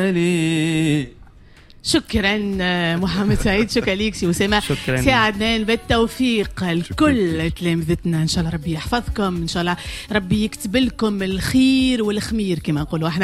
شكرا محمد سعيد، شكرا ليك سي أسامة. سي عدنان، بالتوفيق لكل تلامذتنا، ان شاء الله ربي يحفظكم، ان شاء الله ربي يكتب لكم الخير والخمير كما نقولوا احنا.